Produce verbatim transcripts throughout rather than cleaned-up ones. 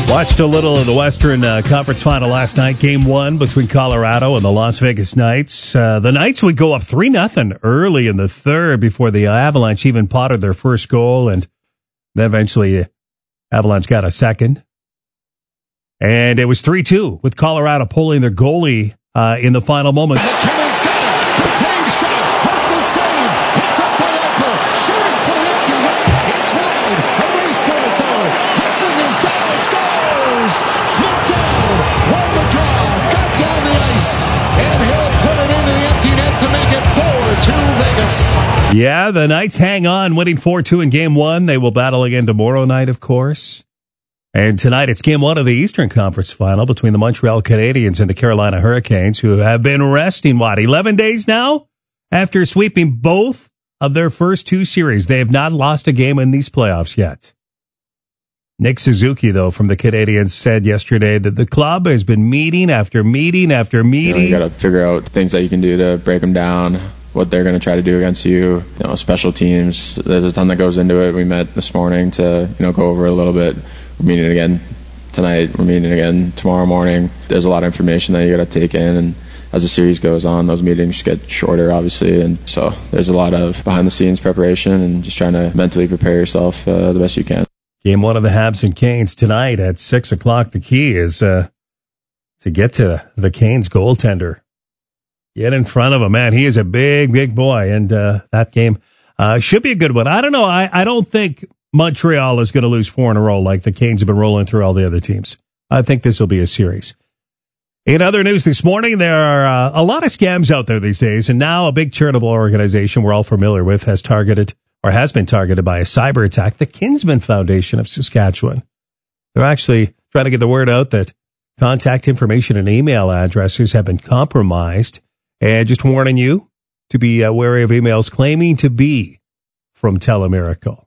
Watched a little of the Western uh, Conference Final last night. Game one between Colorado and the Las Vegas Knights. Uh, the Knights would go up three nothing early in the third before the Avalanche even potted their first goal. And then eventually Avalanche got a second. And it was three two with Colorado pulling their goalie uh, in the final moments. McKinnon's got it. The tame shot. Hartley save. Picked up by Eichel. Shooting for the empty net. It's wide. A race for it though. Hudson is down. Scores. Knocked down. Won the draw. Got down the ice. And he'll put it into the empty net to make it four two Vegas. Yeah, the Knights hang on, winning four two in game one. They will battle again tomorrow night, of course. And tonight it's game one of the Eastern Conference Final between the Montreal Canadiens and the Carolina Hurricanes, who have been resting, what, eleven days now? After sweeping both of their first two series. They have not lost a game in these playoffs yet. Nick Suzuki, though, from the Canadiens said yesterday that the club has been meeting after meeting after meeting. You know, you got to figure out things that you can do to break them down, what they're going to try to do against you. You know, special teams, there's a ton that goes into it. We met this morning to, you know, go over it a little bit. We're meeting again tonight. We're meeting again tomorrow morning. There's a lot of information that you got to take in, and as the series goes on, those meetings get shorter, obviously, and so there's a lot of behind-the-scenes preparation and just trying to mentally prepare yourself uh, the best you can. Game one of the Habs and Canes tonight at six o'clock. The key is uh, to get to the Canes goaltender. Get in front of him, man. He is a big, big boy, and uh, that game uh, should be a good one. I don't know. I, I don't think Montreal is going to lose four in a row like the Canes have been rolling through all the other teams. I think this will be a series. In other news this morning, there are uh, a lot of scams out there these days, and now a big charitable organization we're all familiar with has targeted or has been targeted by a cyber attack, the Kinsman Foundation of Saskatchewan. They're actually trying to get the word out that contact information and email addresses have been compromised, and just warning you to be uh, wary of emails claiming to be from Telemiracle.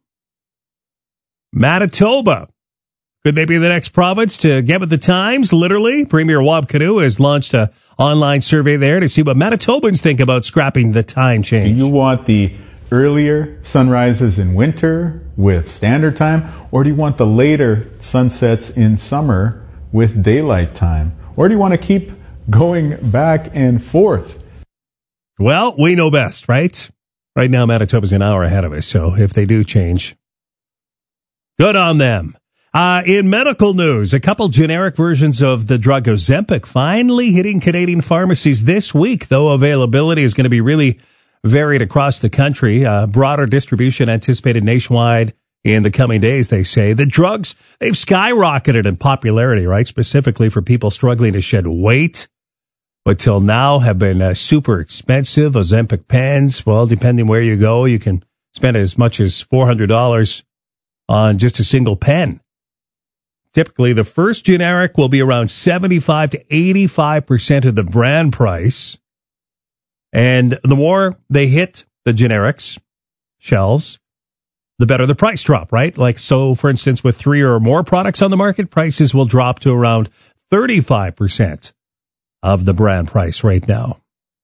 Manitoba. Could they be the next province to get with the times? Literally, Premier Wab Kinew has launched an online survey there to see what Manitobans think about scrapping the time change. Do you want the earlier sunrises in winter with standard time, or do you want the later sunsets in summer with daylight time? Or do you want to keep going back and forth? Well, we know best, right? Right now, Manitoba's an hour ahead of us, so if they do change, good on them. Uh, in medical news, a couple generic versions of the drug Ozempic finally hitting Canadian pharmacies this week, though availability is going to be really varied across the country. Uh, broader distribution anticipated nationwide in the coming days, they say. The drugs, they've skyrocketed in popularity, right? Specifically for people struggling to shed weight, but till now have been uh, super expensive. Ozempic pens, well, depending where you go, you can spend as much as four hundred dollars on just a single pen. Typically, the first generic will be around seventy-five to eighty-five percent of the brand price. And the more they hit the generics shelves, the better the price drop, right? Like, so, for instance, with three or more products on the market, prices will drop to around thirty-five percent of the brand price right now.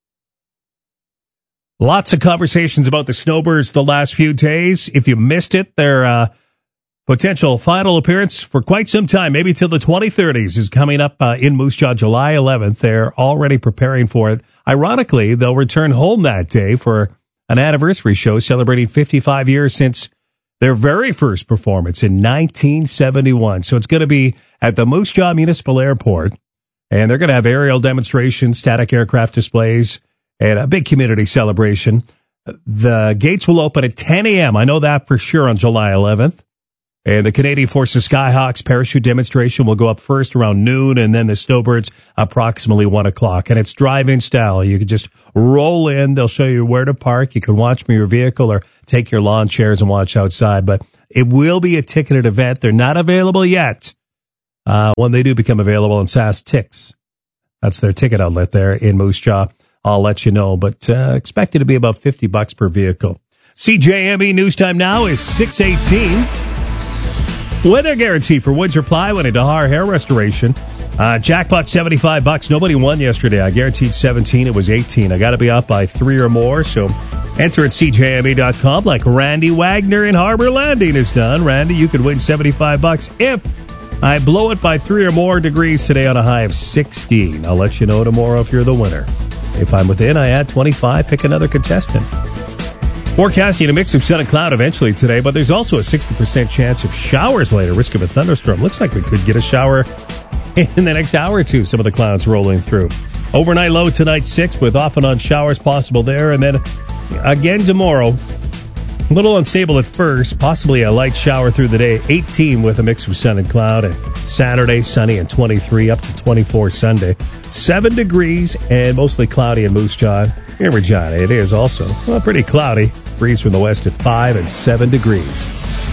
Lots of conversations about the Snowbirds the last few days. If you missed it, they're uh, potential final appearance for quite some time, maybe till the twenty thirties, is coming up uh, in Moose Jaw, July eleventh. They're already preparing for it. Ironically, they'll return home that day for an anniversary show celebrating fifty-five years since their very first performance in nineteen seventy-one. So it's going to be at the Moose Jaw Municipal Airport, and they're going to have aerial demonstrations, static aircraft displays, and a big community celebration. The gates will open at ten a.m. I know that for sure on July eleventh. And the Canadian Forces Skyhawks parachute demonstration will go up first around noon, and then the Snowbirds approximately one o'clock. And it's drive-in style. You can just roll in. They'll show you where to park. You can watch from your vehicle or take your lawn chairs and watch outside. But it will be a ticketed event. They're not available yet. Uh, when they do become available on Sask Tix, that's their ticket outlet there in Moose Jaw, I'll let you know. But uh, expect it to be about fifty bucks per vehicle. C J M E News Time now is six eighteen. Weather guarantee for Windsor Plywood and Dahar Hair Restoration. Uh, jackpot seventy-five bucks. Nobody won yesterday. I guaranteed seventeen. It was eighteen. I got to be up by three or more. So enter at C J M E dot com like Randy Wagner in Harbor Landing has done. Randy, you could win seventy-five bucks if I blow it by three or more degrees today on a high of sixteen. I'll let you know tomorrow if you're the winner. If I'm within, I add twenty-five, pick another contestant. Forecasting a mix of sun and cloud eventually today, but there's also a sixty percent chance of showers later, risk of a thunderstorm. Looks like we could get a shower in the next hour or two, some of the clouds rolling through. Overnight low tonight, six, with off and on showers possible there. And then again tomorrow, a little unstable at first, possibly a light shower through the day, eighteen with a mix of sun and cloud. And Saturday, sunny and twenty-three, up to twenty-four Sunday. seven degrees and mostly cloudy in Moose Jaw. Here in Regina, it is also well, pretty cloudy. Breeze from the west at five and seven degrees.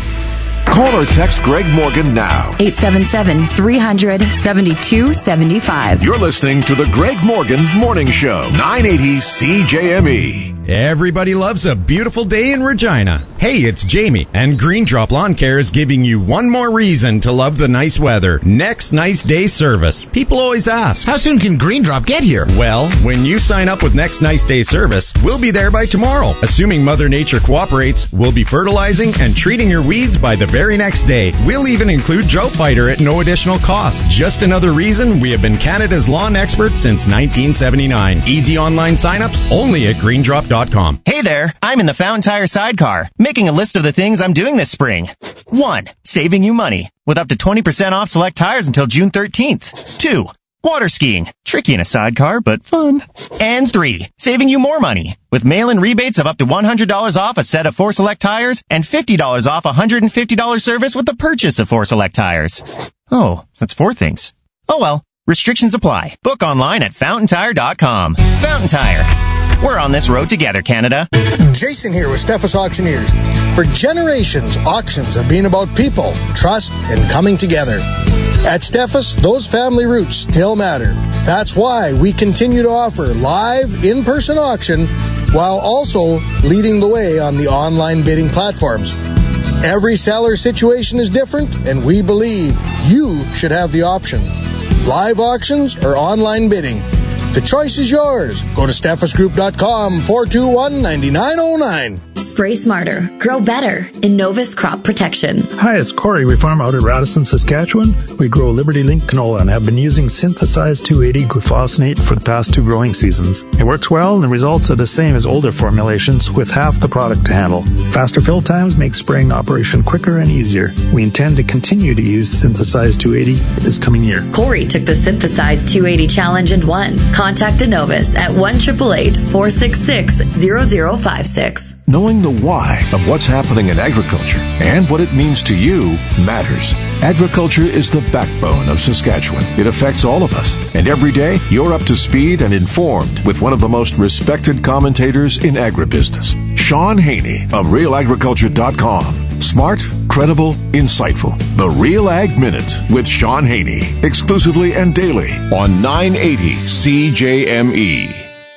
Call or text Greg Morgan now. eight seven seven, three hundred, seventy-two seventy-five. You're listening to the Greg Morgan Morning Show, nine eighty C J M E. Everybody loves a beautiful day in Regina. Hey, it's Jamie, and Green Drop Lawn Care is giving you one more reason to love the nice weather. Next Nice Day Service. People always ask, how soon can Green Drop get here? Well, when you sign up with Next Nice Day Service, we'll be there by tomorrow. Assuming Mother Nature cooperates, we'll be fertilizing and treating your weeds by the very next day. We'll even include Drought Fighter at no additional cost. Just another reason we have been Canada's lawn experts since nineteen seventy-nine. Easy online signups only at green drop dot com. Hey there, I'm in the Fountain Tire sidecar, making a list of the things I'm doing this spring. One, saving you money, with up to twenty percent off select tires until June thirteenth. Two, water skiing, tricky in a sidecar, but fun. And three, saving you more money, with mail-in rebates of up to one hundred dollars off a set of four select tires and fifty dollars off a one hundred fifty dollars service with the purchase of four select tires. Oh, that's four things. Oh well, restrictions apply. Book online at fountain tire dot com. Fountain Tire. We're on this road together, Canada. Jason here with Steffes Auctioneers. For generations, auctions have been about people, trust, and coming together. At Steffes, those family roots still matter. That's why we continue to offer live, in-person auction while also leading the way on the online bidding platforms. Every seller situation is different, and we believe you should have the option. Live auctions or online bidding. The choice is yours. Go to steffes group dot com, four two one, nine nine zero nine. Spray smarter, grow better. Innovus Crop Protection. Hi, it's Corey. We farm out at Radisson, Saskatchewan. We grow Liberty Link canola and have been using synthesized two eighty glufosinate for the past two growing seasons. It works well and the results are the same as older formulations with half the product to handle. Faster fill times make spraying operation quicker and easier. We intend to continue to use synthesized two eighty this coming year. Corey took the synthesized two eighty challenge and won. Contact Innovus at one eight eight eight, four six six, zero zero five six. Knowing the why of what's happening in agriculture and what it means to you matters. Agriculture is the backbone of Saskatchewan. It affects all of us. And every day, you're up to speed and informed with one of the most respected commentators in agribusiness, Sean Haney of real agriculture dot com. Smart, credible, insightful. The Real Ag Minute with Sean Haney. Exclusively and daily on nine eighty C J M E.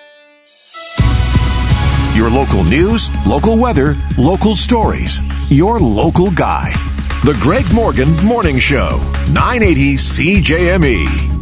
Your local news, local weather, local stories. Your local guy. The Greg Morgan Morning Show, nine eighty C J M E.